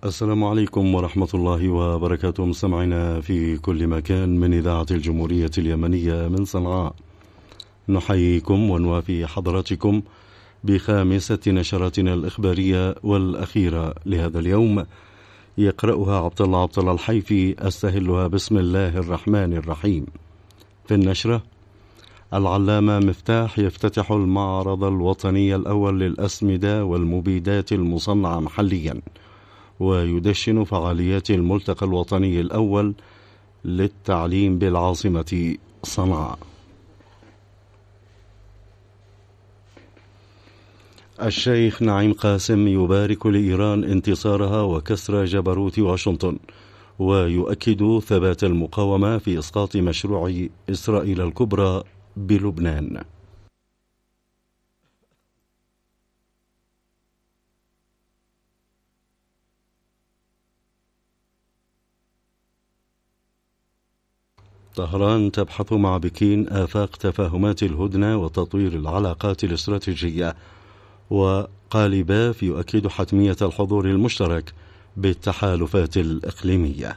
السلام عليكم ورحمة الله وبركاته، مستمعينا في كل مكان من إذاعة الجمهورية اليمنية من صنعاء. نحييكم ونوافي حضراتكم بخامسة نشراتنا الإخبارية والأخيرة لهذا اليوم، يقرأها عبد الله الحيفي، أستهلها بسم الله الرحمن الرحيم. في النشرة: العلامة مفتاح يفتتح المعرض الوطني الأول للأسمدة والمبيدات المصنعة محليا، ويدشن فعاليات الملتقى الوطني الأول للتعليم بالعاصمة صنعاء. الشيخ نعيم قاسم يبارك لإيران انتصارها وكسر جبروت واشنطن، ويؤكد ثبات المقاومة في إسقاط مشروع إسرائيل الكبرى بلبنان. طهران تبحث مع بكين آفاق تفاهمات الهدنة وتطوير العلاقات الاستراتيجية، وقالباف يؤكد حتمية الحضور المشترك بالتحالفات الإقليمية.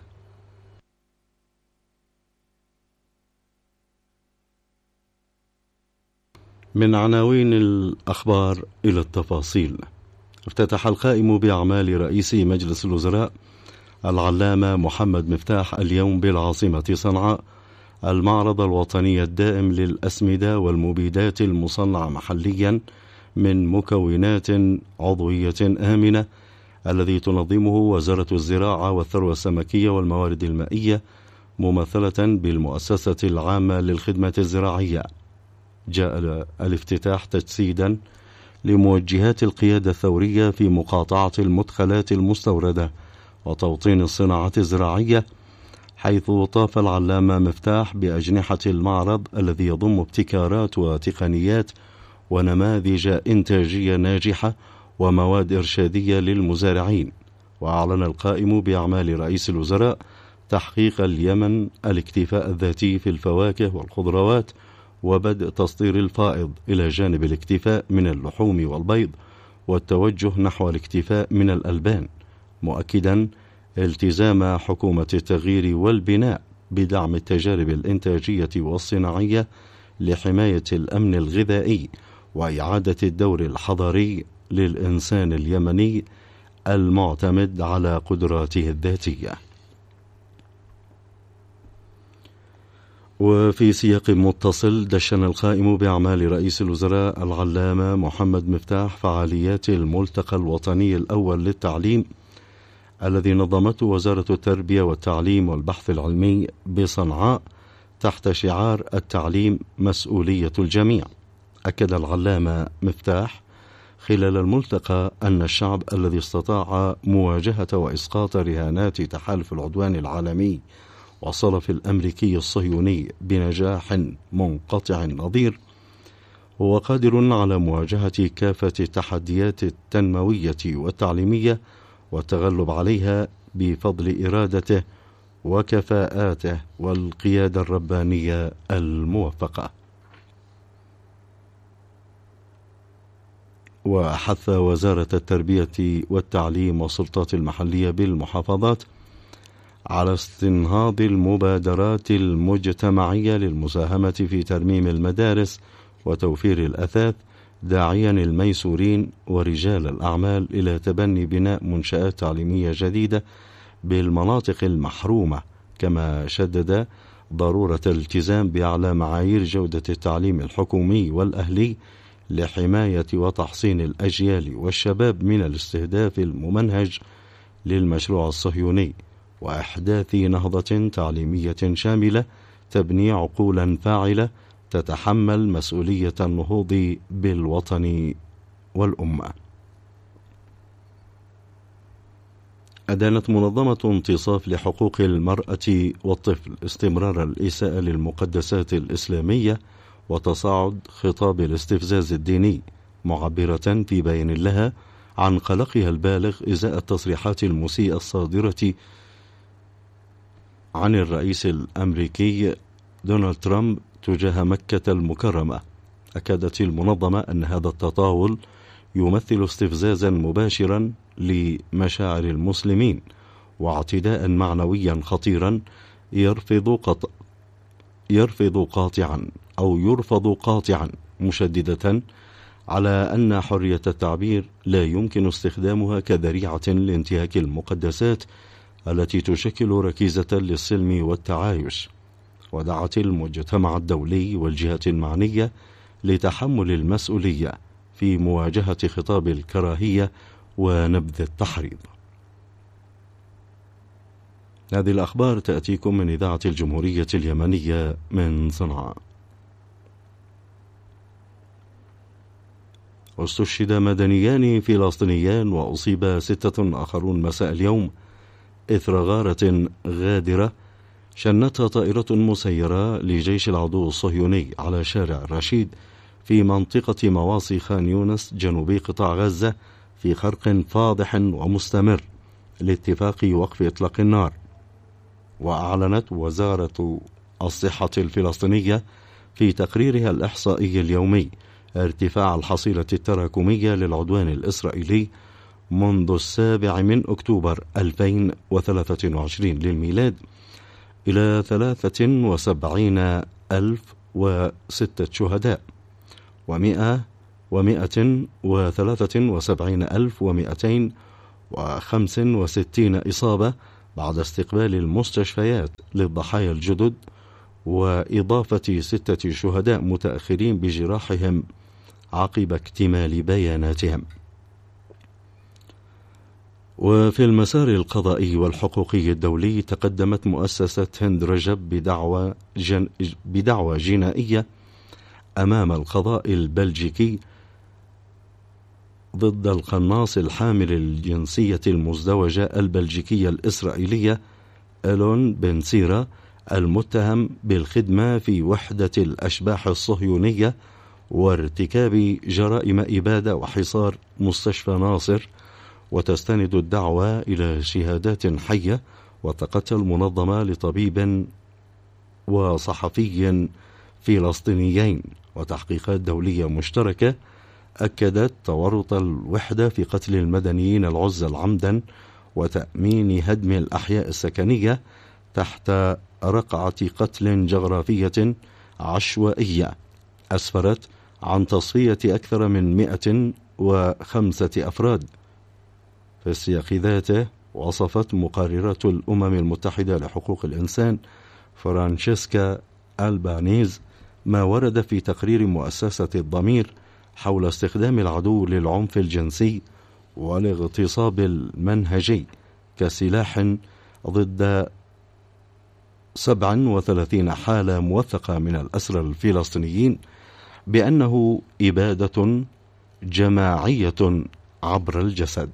من عناوين الأخبار إلى التفاصيل: افتتح القائم بأعمال رئيس مجلس الوزراء العلامة محمد مفتاح اليوم بالعاصمة صنعاء المعرض الوطني الدائم للأسمدة والمبيدات المصنعة محليا من مكونات عضوية آمنة، الذي تنظمه وزارة الزراعة والثروة السمكية والموارد المائية ممثلة بالمؤسسة العامة للخدمات الزراعية. جاء الافتتاح تجسيدا لموجهات القيادة الثورية في مقاطعة المدخلات المستوردة وتوطين الصناعة الزراعية، حيث طاف العلامة مفتاح بأجنحة المعرض الذي يضم ابتكارات وتقنيات ونماذج إنتاجية ناجحة ومواد إرشادية للمزارعين. وأعلن القائم بأعمال رئيس الوزراء تحقيق اليمن الاكتفاء الذاتي في الفواكه والخضروات وبدء تصدير الفائض، إلى جانب الاكتفاء من اللحوم والبيض والتوجه نحو الاكتفاء من الألبان، مؤكدا التزام حكومة التغيير والبناء بدعم التجارب الإنتاجية والصناعية لحماية الأمن الغذائي وإعادة الدور الحضاري للإنسان اليمني المعتمد على قدراته الذاتية. وفي سياق متصل، دشن القائم بأعمال رئيس الوزراء العلامة محمد مفتاح فعاليات الملتقى الوطني الأول للتعليم الذي نظمته وزارة التربية والتعليم والبحث العلمي بصنعاء تحت شعار التعليم مسؤولية الجميع. أكد العلامة مفتاح خلال الملتقى أن الشعب الذي استطاع مواجهة وإسقاط رهانات تحالف العدوان العالمي والصلف الأمريكي الصهيوني بنجاح منقطع النظير هو قادر على مواجهة كافة التحديات التنموية والتعليمية والتغلب عليها بفضل إرادته وكفاءاته والقيادة الربانية الموفقة. وحث وزارة التربية والتعليم والسلطات المحلية بالمحافظات على استنهاض المبادرات المجتمعية للمساهمة في ترميم المدارس وتوفير الأثاث، داعيا الميسورين ورجال الأعمال إلى تبني بناء منشآت تعليمية جديدة بالمناطق المحرومة، كما شدد ضرورة الالتزام بأعلى معايير جودة التعليم الحكومي والأهلي لحماية وتحصين الأجيال والشباب من الاستهداف الممنهج للمشروع الصهيوني، وإحداث نهضة تعليمية شاملة تبني عقولا فاعلة تتحمل مسؤولية النهوض بالوطن والأمة. أدانت منظمة انتصاف لحقوق المرأة والطفل استمرار الإساءة للمقدسات الإسلامية وتصاعد خطاب الاستفزاز الديني، معبرة في بيان لها عن قلقها البالغ إزاء التصريحات المسيئة الصادرة عن الرئيس الأمريكي دونالد ترامب تجاه مكة المكرمة. أكدت المنظمة أن هذا التطاول يمثل استفزازا مباشرا لمشاعر المسلمين، واعتداء معنويا خطيرا يرفض قاطعا مشددة على أن حرية التعبير لا يمكن استخدامها كذريعة لانتهاك المقدسات التي تشكل ركيزة للسلم والتعايش. ودعت المجتمع الدولي والجهات المعنية لتحمل المسؤولية في مواجهة خطاب الكراهية ونبذ التحريض. هذه الأخبار تأتيكم من إذاعة الجمهورية اليمنية من صنعاء. استشهد مدنيان فلسطينيان وأصيب 6 آخرون مساء اليوم إثر غارة غادرة شنتها طائرة مسيرة لجيش العدو الصهيوني على شارع رشيد في منطقة مواصي خان يونس جنوبي قطاع غزة، في خرق فاضح ومستمر لاتفاق وقف إطلاق النار. وأعلنت وزارة الصحة الفلسطينية في تقريرها الإحصائي اليومي ارتفاع الحصيلة التراكمية للعدوان الإسرائيلي منذ 7 أكتوبر 2023 للميلاد إلى 73,006 شهداء و173,265 إصابة بعد استقبال المستشفيات للضحايا الجدد، وإضافة 6 شهداء متأخرين بجراحهم عقب اكتمال بياناتهم. وفي المسار القضائي والحقوقي الدولي تقدمت مؤسسة هند رجب بدعوى جنائية أمام القضاء البلجيكي ضد القناص الحامل الجنسية المزدوجة البلجيكية الإسرائيلية ألون بن سيرا، المتهم بالخدمة في وحدة الأشباح الصهيونية وارتكاب جرائم إبادة وحصار مستشفى ناصر. وتستند الدعوة إلى شهادات حية وتقتل منظمة لطبيب وصحفي فلسطينيين وتحقيقات دولية مشتركة أكدت تورط الوحدة في قتل المدنيين العزل عمدا وتأمين هدم الأحياء السكنية تحت رقعة قتل جغرافية عشوائية أسفرت عن تصفية أكثر من 105 أفراد. في السياق ذاته وصفت مقررة الأمم المتحدة لحقوق الإنسان فرانشيسكا ألبانيز ما ورد في تقرير مؤسسة الضمير حول استخدام العدو للعنف الجنسي والاغتصاب المنهجي كسلاح ضد 37 حالة موثقة من الأسرى الفلسطينيين بأنه إبادة جماعية عبر الجسد.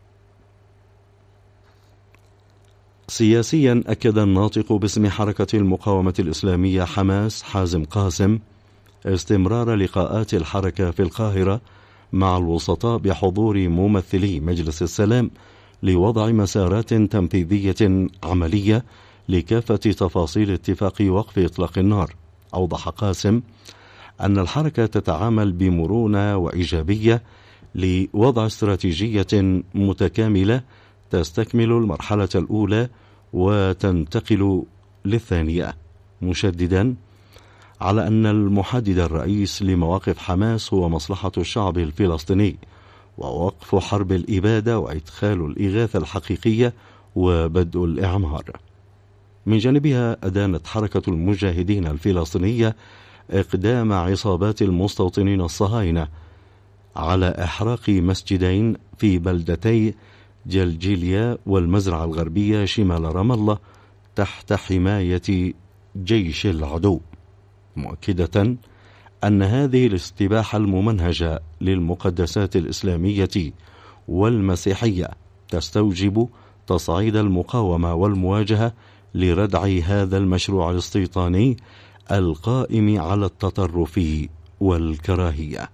سياسيا، أكد الناطق باسم حركة المقاومة الإسلامية حماس حازم قاسم استمرار لقاءات الحركة في القاهرة مع الوسطاء بحضور ممثلي مجلس السلام لوضع مسارات تنفيذية عملية لكافة تفاصيل اتفاق وقف إطلاق النار. أوضح قاسم أن الحركة تتعامل بمرونة وإيجابية لوضع استراتيجية متكاملة تستكمل المرحلة الأولى وتنتقل للثانية، مشددا على أن المحدد الرئيس لمواقف حماس هو مصلحة الشعب الفلسطيني ووقف حرب الإبادة وإدخال الإغاثة الحقيقية وبدء الإعمار. من جانبها أدانت حركة المجاهدين الفلسطينية إقدام عصابات المستوطنين الصهاينة على إحراق مسجدين في بلدتي جلجيليا والمزرعة الغربية شمال رام الله تحت حماية جيش العدو، مؤكدة أن هذه الاستباحة الممنهجة للمقدسات الإسلامية والمسيحية تستوجب تصعيد المقاومة والمواجهة لردع هذا المشروع الاستيطاني القائم على التطرف والكراهية.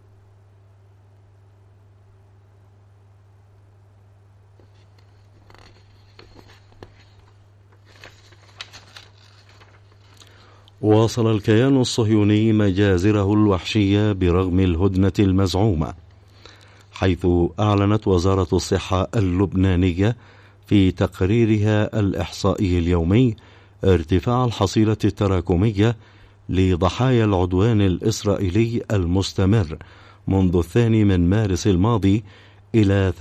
واصل الكيان الصهيوني مجازره الوحشية برغم الهدنة المزعومة، حيث أعلنت وزارة الصحة اللبنانية في تقريرها الإحصائي اليومي ارتفاع الحصيلة التراكمية لضحايا العدوان الإسرائيلي المستمر منذ 2 مارس الماضي إلى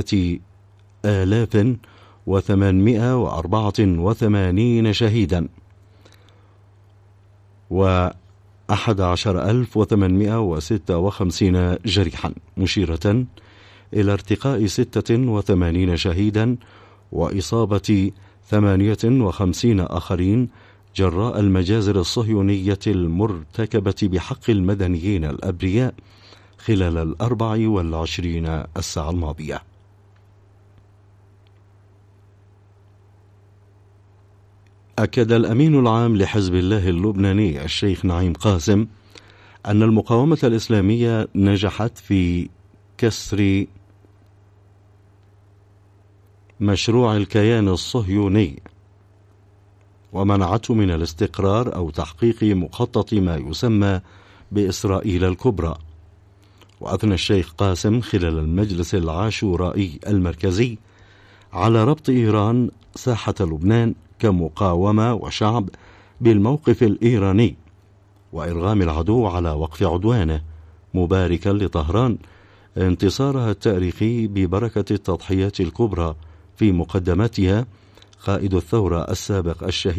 3884 شهيدا و11856 جريحا، مشيرة إلى ارتقاء 86 شهيدا وإصابة 58 آخرين جراء المجازر الصهيونية المرتكبة بحق المدنيين الأبرياء خلال 24 ساعة الماضية. أكد الأمين العام لحزب الله اللبناني الشيخ نعيم قاسم أن المقاومة الإسلامية نجحت في كسر مشروع الكيان الصهيوني ومنعته من الاستقرار أو تحقيق مخطط ما يسمى بإسرائيل الكبرى. وأثنى الشيخ قاسم خلال المجلس العاشورائي المركزي على ربط إيران ساحة لبنان كمقاومة وشعب بالموقف الإيراني وإرغام العدو على وقف عدوانه، مباركا لطهران انتصارها التاريخي ببركة التضحيات الكبرى، في مقدمتها قائد الثورة السابق الشهيد